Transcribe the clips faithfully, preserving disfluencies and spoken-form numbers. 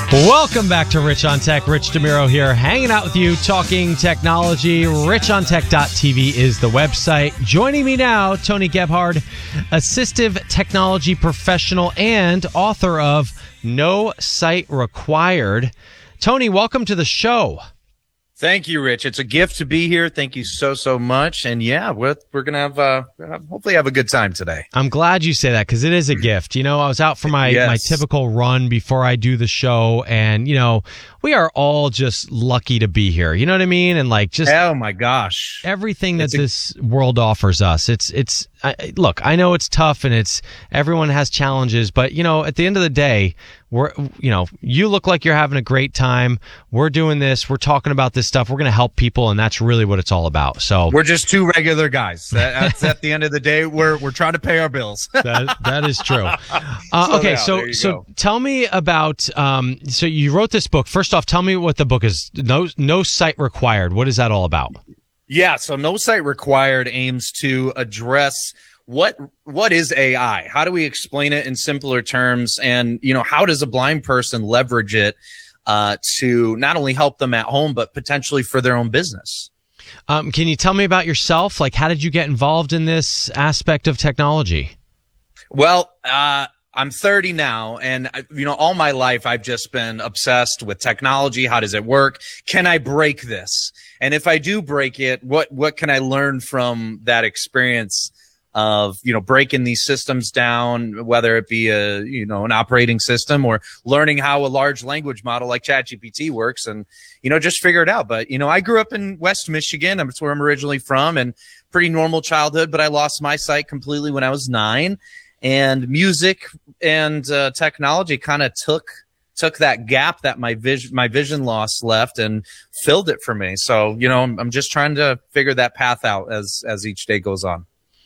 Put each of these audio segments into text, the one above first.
Welcome back to Rich on Tech. Rich DeMiro here, hanging out with you, talking technology. rich on tech dot t v is the website. Joining me now, Tony Gebhard, assistive technology professional and author of No Site Required. Tony, welcome to the show. Thank you, Rich. It's a gift to be here. Thank you so, so much. And yeah, we're, we're going to have, uh, hopefully have a good time today. I'm glad you say that because it is a gift. You know, I was out for my, Yes. my typical run before I do the show. And, you know, we are all just lucky to be here. You know what I mean? And like just Oh my gosh. everything that It's a- this world offers us. It's, it's, I, look, I know it's tough and it's, everyone has challenges, but you know, at the end of the day, we're, you know, you look like you're having a great time. We're doing this. We're talking about this stuff. We're going to help people. And that's really what it's all about. So We're just two regular guys. That, that's at the end of the day. We're, we're trying to pay our bills. that, that is true. Uh, So, okay. yeah, So, there you so go. tell me about, um, so you wrote this book. First off, tell me what the book is. No, no site required. What is that all about? Yeah. So No Site Required aims to address what, what is A I? How do we explain it in simpler terms? And, you know, how does a blind person leverage it, uh, to not only help them at home, but potentially for their own business? Um, can you tell me about yourself? Like, how did you get involved in this aspect of technology? Well, uh, I'm thirty now, and I- you know, all my life I've just been obsessed with technology. How does it work? Can I break this? And if I do break it, what what can I learn from that experience of, you know, breaking these systems down, whether it be a, you know, an operating system or learning how a large language model like ChatGPT works and, you know, just figure it out. But, you know, I grew up in West Michigan. That's where I'm originally from, and pretty normal childhood, but I lost my sight completely when I was nine. And music and uh, technology kind of took took that gap that my vision my vision loss left and filled it for me. So, you know, I'm, I'm just trying to figure that path out as as each day goes on.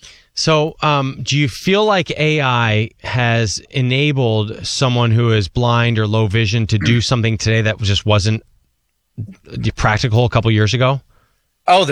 So, um, do you feel like A I has enabled someone who is blind or low vision to do something today that just wasn't practical a couple years ago? Oh,